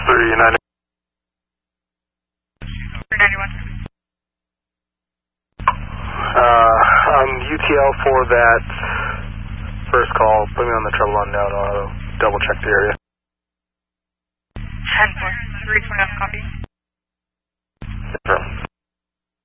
390. 391. I'm UTL for that first call. Put me on the trouble unknown. I'll double check the area. 10-4, 329, copy.